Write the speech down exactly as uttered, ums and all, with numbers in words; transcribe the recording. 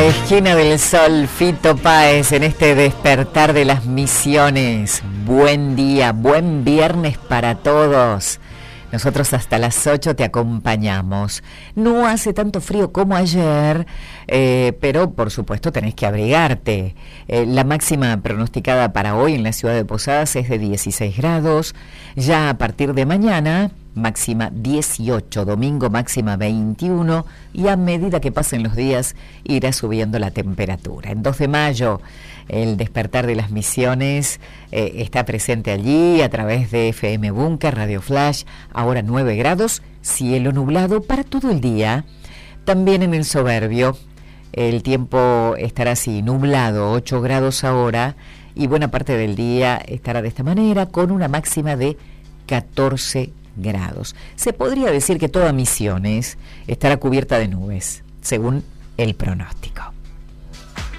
Esquina del Sol, Fito Páez, en este despertar de las misiones. Buen día, buen viernes para todos. Nosotros hasta las ocho te acompañamos. No hace tanto frío como ayer, eh, pero por supuesto tenés que abrigarte. Eh, la máxima pronosticada para hoy en la ciudad de Posadas es de dieciséis grados. Ya a partir de mañana, máxima dieciocho, domingo máxima veintiuno, y a medida que pasen los días irá subiendo la temperatura. En dos de mayo, el despertar de las misiones eh, está presente allí a través de F M Búnker, Radio Flash, ahora nueve grados, cielo nublado para todo el día. También en el Soberbio, el tiempo estará así, nublado, ocho grados ahora, y buena parte del día estará de esta manera, con una máxima de catorce grados. Se podría decir que toda Misiones estará cubierta de nubes, según el pronóstico.